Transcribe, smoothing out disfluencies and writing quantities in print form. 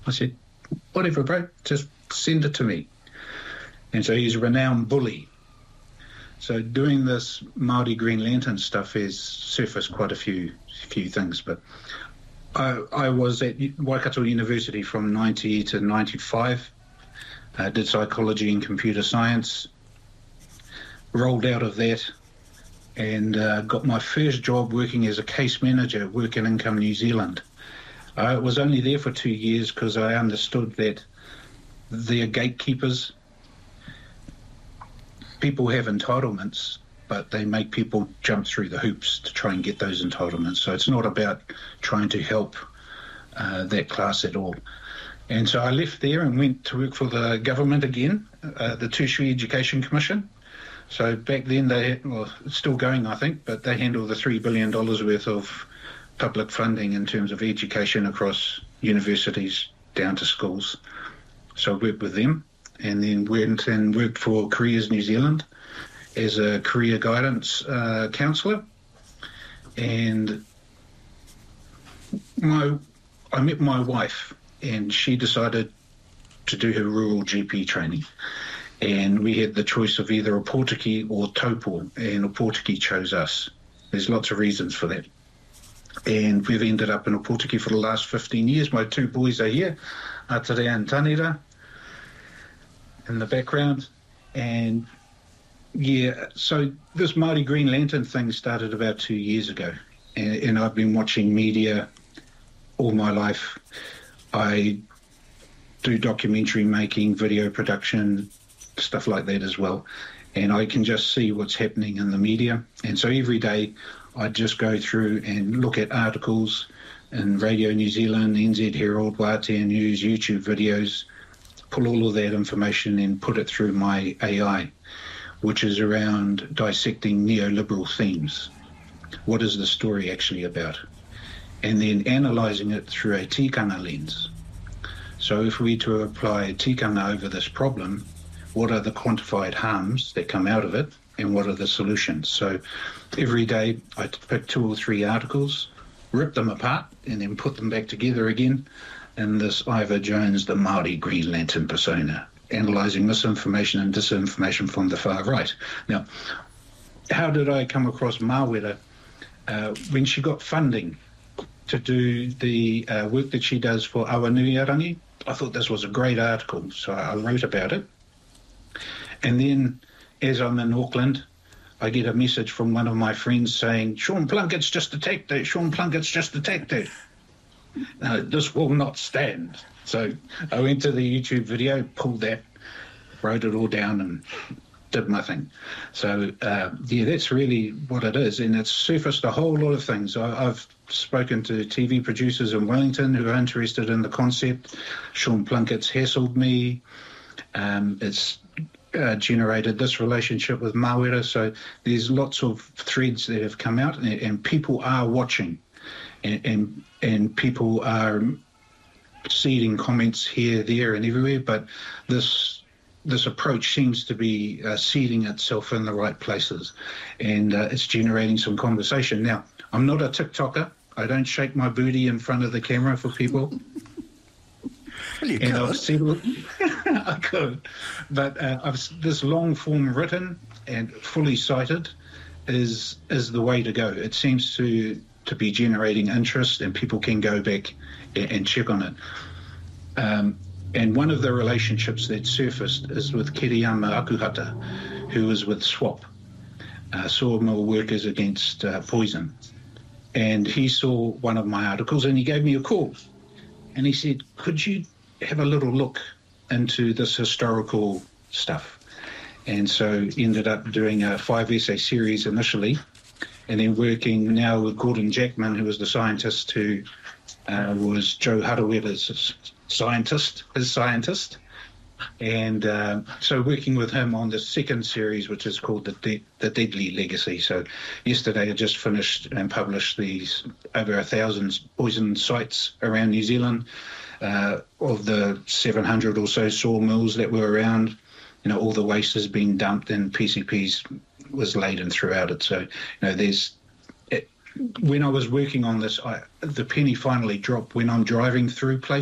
I said, whatever, bro, just send it to me. And so he's a renowned bully. So doing this Māori Green Lantern stuff has surfaced quite a few things. But I was at Waikato University from 90 to 95, did psychology and computer science, rolled out of that, and got my first job working as a case manager at Work and Income New Zealand. I was only there for 2 years because I understood that they're gatekeepers. People have entitlements, but they make people jump through the hoops to try and get those entitlements. So it's not about trying to help that class at all. And so I left there and went to work for the government again, the Tertiary Education Commission. So back then it's still going, I think, but they handle the $3 billion worth of public funding in terms of education across universities down to schools. So I worked with them, and then went and worked for Careers New Zealand as a career guidance counsellor. And I met my wife, and she decided to do her rural GP training. And we had the choice of either Opotiki or Taupo, and Opotiki chose us. There's lots of reasons for that. And we've ended up in Opotiki for the last 15 years. My two boys are here, Atarea and Tanira, in the background. And yeah, so this Māori Green Lantern thing started about 2 years ago, and I've been watching media all my life. I do documentary making, video production, stuff like that as well, and I can just see what's happening in the media. And so every day I just go through and look at articles in Radio New Zealand, NZ Herald, Wātea News, YouTube videos, pull all of that information and put it through my AI, which is around dissecting neoliberal themes. What is the story actually about? And then analysing it through a tikanga lens. So if we to apply tikanga over this problem, what are the quantified harms that come out of it, and what are the solutions? So every day I pick 2 or 3 articles, rip them apart, and then put them back together again in this Ivor Jones, the Māori Green Lantern persona, analysing misinformation and disinformation from the far right. Now, how did I come across Mawera? When she got funding to do the work that she does for Awanuiarangi, I thought this was a great article, so I wrote about it. And then, as I'm in Auckland, I get a message from one of my friends saying, Sean Plunkett's just attacked it, Sean Plunkett's just attacked it. No, this will not stand. So I went to the YouTube video, pulled that, wrote it all down and did my thing. So, yeah, that's really what it is. And it's surfaced a whole lot of things. I've spoken to TV producers in Wellington who are interested in the concept. Sean Plunkett's hassled me. It's generated this relationship with Mawera. So there's lots of threads that have come out, and people are watching, and people are seeding comments here, there, and everywhere. But this approach seems to be seeding itself in the right places, and it's generating some conversation. Now, I'm not a TikToker. I don't shake my booty in front of the camera for people. Well, you and could. I've said, I could, but this long form written and fully cited is the way to go. It seems to be generating interest, and people can go back and check on it. And one of the relationships that surfaced is with Kiriyama Akuhata, who is with SWAP, Sawmill Workers Against Poison. And he saw one of my articles and he gave me a call. And he said, could you have a little look into this historical stuff? And so ended up doing a 5-essay series initially, and then working now with Gordon Jackman, who was the scientist who was Joe Harawira's scientist. And so working with him on the second series, which is called The Deadly Legacy. So yesterday I just finished and published these over 1,000 poison sites around New Zealand. Of the 700 or so sawmills that were around, all the waste has been dumped and PCPs was laden throughout it. So, when I was working on this, the penny finally dropped when I'm driving through places.